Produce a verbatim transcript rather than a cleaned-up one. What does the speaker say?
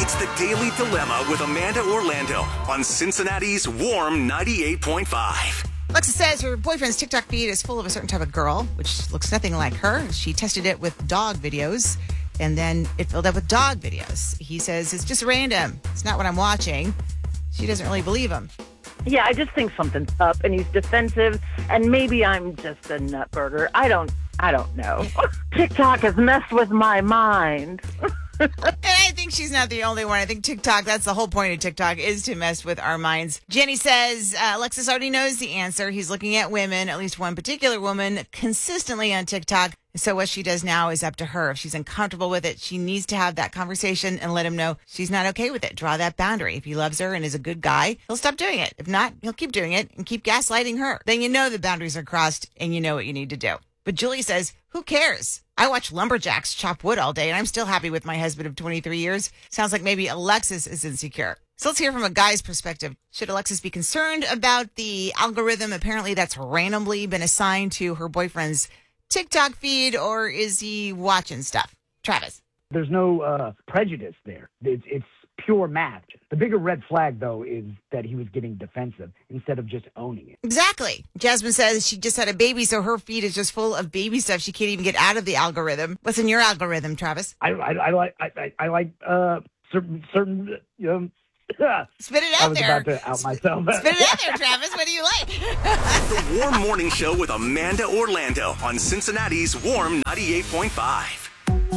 It's the Daily Dilemma with Amanda Orlando on Cincinnati's Warm ninety-eight point five. Alexa says her boyfriend's TikTok feed is full of a certain type of girl, which looks nothing like her. She tested it with dog videos, and then it filled up with dog videos. He says it's just random. It's not what I'm watching. She doesn't really believe him. Yeah, I just think something's up, and he's defensive, and maybe I'm just a nutburger. I don't, I don't know. TikTok has messed with my mind. And I think she's not the only one. I think TikTok, that's the whole point of TikTok, is to mess with our minds. Jenny says uh, Alexis already knows the answer. He's looking at women, at least one particular woman, consistently on TikTok. So what she does now is up to her. If she's uncomfortable with it, she needs to have that conversation and let him know she's not okay with it. Draw that boundary. If he loves her and is a good guy, he'll stop doing it. If not, he'll keep doing it and keep gaslighting her. Then you know the boundaries are crossed and you know what you need to do. But Julie says, who cares? I watch lumberjacks chop wood all day, and I'm still happy with my husband of twenty-three years. Sounds like maybe Alexis is insecure. So let's hear from a guy's perspective. Should Alexis be concerned about the algorithm apparently that's randomly been assigned to her boyfriend's TikTok feed, or is he watching stuff? Travis. There's no uh, prejudice there. It's, it's pure math. The bigger red flag, though, is that he was getting defensive instead of just owning it. Exactly. Jasmine says she just had a baby, so her feed is just full of baby stuff. She can't even get out of the algorithm. What's in your algorithm, Travis? I, I, I like I, I, I like uh, certain certain. Um, Spit it out I was there. about to out myself. Spit it out there, Travis. What do you like? The Warm Morning Show with Amanda Orlando on Cincinnati's Warm ninety-eight point five.